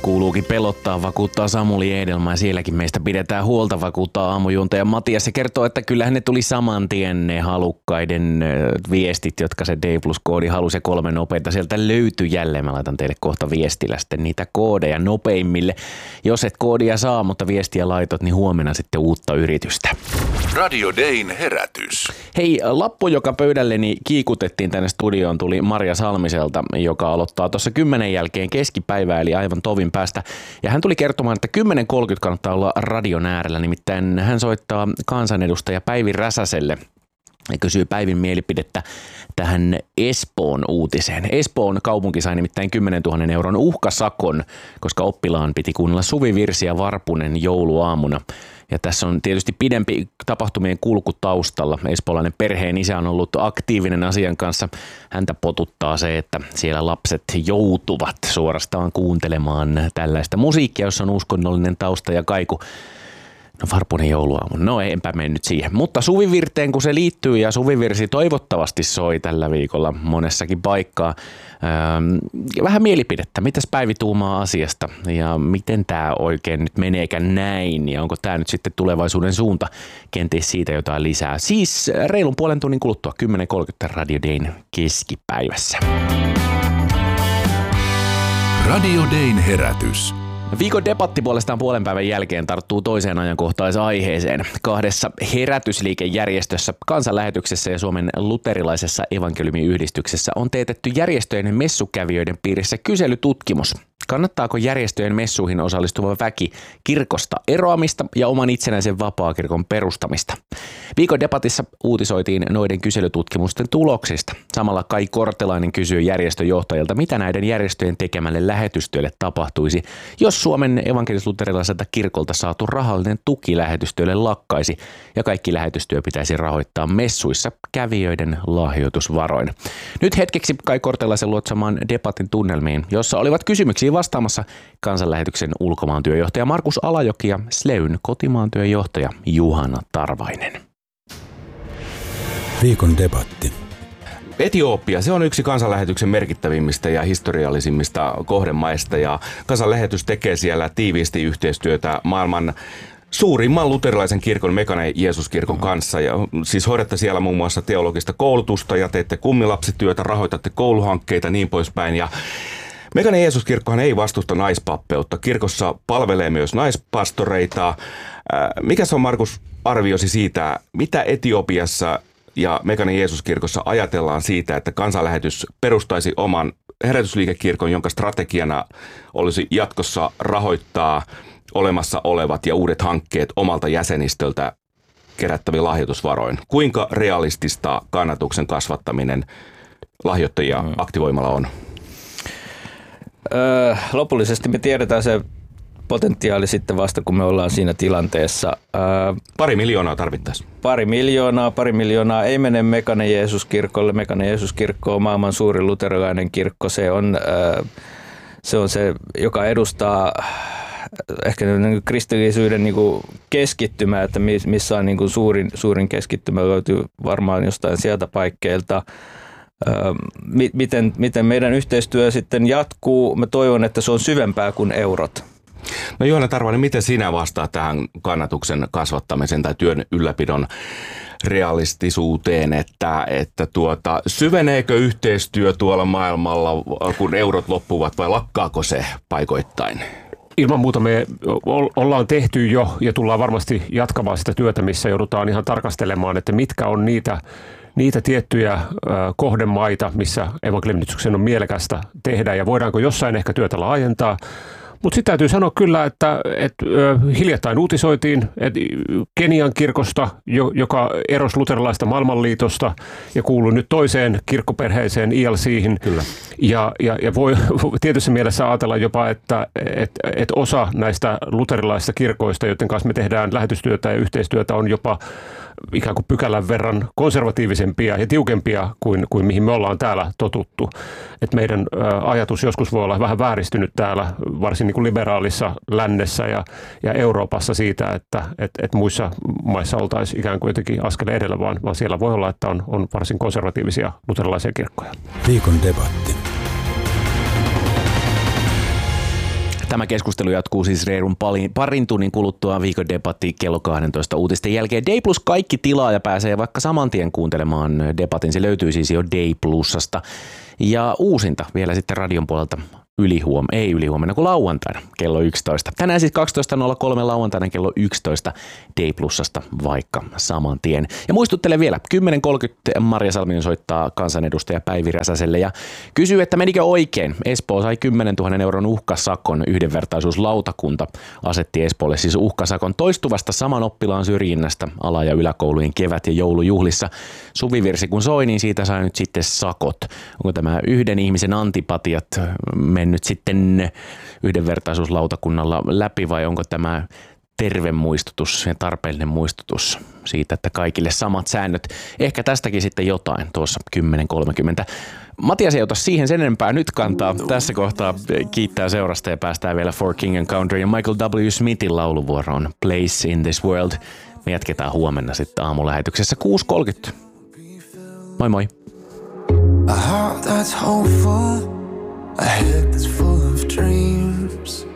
kuuluukin pelottaa, vakuuttaa Samuli Edelman ja sielläkin meistä pidetään huolta, vakuuttaa aamujuontaja Matias. Se kertoo, että kyllähän ne tuli saman tien ne halukkaiden viestit, jotka se D+-koodi halusi, 3 nopeita. Sieltä löytyy jälleen, mä laitan teille kohta viestillä sitten niitä koodeja nopeimmille. Jos et koodia saa, mutta viestiä laitot, niin huomenna sitten uutta yritystä. Radio Dayn herätys. Hei, lappu, joka pöydälleni kiikutettiin tänne studioon, tuli Maria Salmiselta, joka aloittaa tuossa 10 jälkeen keskipäivää, eli aivan tovin päästä. Ja hän tuli kertomaan, että 10.30 kannattaa olla radion äärellä, nimittäin hän soittaa kansanedustaja Päivi Räsäselle ja kysyy Päivin mielipidettä tähän Espoon uutiseen. Espoon kaupunki sai nimittäin 10 000 euron uhkasakon, koska oppilaan piti kuunnella Suvivirsiä Varpunen jouluaamuna. Ja tässä on tietysti pidempi tapahtumien kulku taustalla. Espoolainen perheen isä on ollut aktiivinen asian kanssa. Häntä potuttaa se, että siellä lapset joutuvat suorastaan kuuntelemaan tällaista musiikkia, jossa on uskonnollinen tausta ja kaiku. No Varpunen jouluaamu, no enpä mennyt siihen. Mutta Suvivirteen kun se liittyy ja Suvivirsi toivottavasti soi tällä viikolla monessakin paikkaa. Vähän mielipidettä, mitäs Päivi tuumaa asiasta ja miten tämä oikein nyt meneekään näin ja onko tämä nyt sitten tulevaisuuden suunta, kenties siitä jotain lisää. Siis reilun puolen tunnin kuluttua 10.30 Radio Dayn keskipäivässä. Radio Dayn herätys. Viikon debatti puolestaan puolen päivän jälkeen tarttuu toiseen ajankohtaisaiheeseen. 2 herätysliikejärjestössä, Kansanlähetyksessä ja Suomen luterilaisessa evankeliumiyhdistyksessä on teetetty järjestöjen messukävijöiden piirissä kyselytutkimus. Kannattaako järjestöjen messuihin osallistuva väki kirkosta eroamista ja oman itsenäisen vapaakirkon perustamista? Viikon debatissa uutisoitiin noiden kyselytutkimusten tuloksista. Samalla Kai Kortelainen kysyi järjestöjohtajilta, mitä näiden järjestöjen tekemälle lähetystyölle tapahtuisi, jos Suomen evankelis-luterilaiselta kirkolta saatu rahallinen tuki lähetystyölle lakkaisi ja kaikki lähetystyö pitäisi rahoittaa messuissa kävijöiden lahjoitusvaroin. Nyt hetkeksi Kai Kortelaisen luotsamaan debatin tunnelmiin, jossa olivat kysymyksiin vastaamassa Kansanlähetyksen ulkomaantyöjohtaja Markus Alajoki ja Sleyn kotimaantyöjohtaja Juhana Tarvainen. Viikon debatti. Etiopia, se on yksi Kansanlähetyksen merkittävimmistä ja historiallisimmista kohdemaista ja Kansanlähetys tekee siellä tiiviisti yhteistyötä maailman suurimman luterilaisen kirkon Mekane Jeesuskirkon kanssa. Ja siis hoidatte siellä muun muassa teologista koulutusta ja teette kummilapsityötä, rahoitatte kouluhankkeita niin poispäin. Ja Mekane Jeesuskirkkohan ei vastusta naispappeutta. Kirkossa palvelee myös naispastoreita. Mikä se on, Markus, arviosi siitä, mitä Etiopiassa ja Mekane Jeesuskirkossa ajatellaan siitä, että Kansanlähetys perustaisi oman herätysliikekirkon, jonka strategiana olisi jatkossa rahoittaa olemassa olevat ja uudet hankkeet omalta jäsenistöltä kerättäviin lahjoitusvaroin. Kuinka realistista kannatuksen kasvattaminen lahjoittajia aktivoimalla on? Lopullisesti me tiedetään se potentiaali sitten vasta, kun me ollaan siinä tilanteessa. 2 miljoonaa tarvittaisiin. 2 miljoonaa ei mene Mekane Jeesuskirkolle. Mekane Jeesuskirkko on maailman suurin luterilainen kirkko. Se on se, joka edustaa ehkä kristillisyyden keskittymä, että missä on suurin keskittymä, löytyy varmaan jostain sieltä paikkeilta. Miten meidän yhteistyö sitten jatkuu? Mä toivon, että se on syvempää kuin eurot. No Juhana Tarvainen, miten sinä vastaat tähän kannatuksen kasvattamisen tai työn ylläpidon realistisuuteen, että syveneekö yhteistyö tuolla maailmalla, kun eurot loppuvat, vai lakkaako se paikoittain? Ilman muuta me ollaan tehty jo ja tullaan varmasti jatkamaan sitä työtä, missä joudutaan ihan tarkastelemaan, että mitkä on niitä tiettyjä kohdemaita, missä evankeliumiyhdistyksen on mielekästä tehdä ja voidaanko jossain ehkä työtä laajentaa. Mutta sitten täytyy sanoa kyllä, että hiljattain uutisoitiin että Kenian kirkosta, joka erosi luterilaista maailmanliitosta ja kuului nyt toiseen kirkkoperheeseen ILC:hin. Kyllä. Ja voi tietyssä mielessä ajatella jopa, että osa näistä luterilaisista kirkoista, joiden kanssa me tehdään lähetystyötä ja yhteistyötä, on jopa ikään kuin pykälän verran konservatiivisempia ja tiukempia kuin mihin me ollaan täällä totuttu. Et meidän ajatus joskus voi olla vähän vääristynyt täällä, varsin niin kuin liberaalissa lännessä ja Euroopassa siitä, että muissa maissa oltaisiin ikään kuin jotenkin askel edellä, vaan siellä voi olla, että on varsin konservatiivisia luterilaisia kirkkoja. Viikon debatti. Tämä keskustelu jatkuu siis reilun parin tunnin kuluttua viikon debatti kello 12 uutisten jälkeen. Day Plus kaikki tilaaja pääsee vaikka saman tien kuuntelemaan debatin. Se löytyy siis jo Day Plusasta. Ja uusinta vielä sitten radion puolelta ei ylihuomenna, kun lauantaina kello 11. Tänään siis 12.03 lauantaina kello 11 Day Plusasta vaikka saman tien. Ja muistuttelen vielä, 10.30 Marja Salminen soittaa kansanedustaja Päivi Räsäselle ja kysyy, että menikö oikein. Espoo sai 10 000 euron uhkasakon. Yhdenvertaisuuslautakunta asetti Espoolle siis uhkasakon toistuvasta saman oppilaan syrjinnästä ala- ja yläkoulujen kevät- ja joulujuhlissa. Suvivirsi kun soi, niin siitä sai nyt sitten sakot. Onko tämä yhden ihmisen antipatiat mennyt sitten yhdenvertaisuuslautakunnalla läpi vai onko tämä terve muistutus ja tarpeellinen muistutus siitä, että kaikille samat säännöt? Ehkä tästäkin sitten jotain tuossa 10.30. Matias ei ota siihen sen enempää nyt kantaa. Tässä kohtaa kiittää seurasta ja päästään vielä For King and Country ja Michael W. Smithin lauluvuoroon Place in this World. Me jatketaan huomenna sitten aamulähetyksessä 6.30. Moi moi! A heart that's hopeful, a head that's full of dreams.